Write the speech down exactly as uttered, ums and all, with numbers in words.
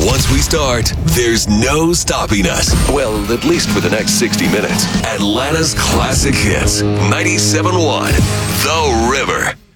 Once we start, there's no stopping us. Well, at least for the next sixty minutes. Atlanta's classic hits. ninety-seven point one The River.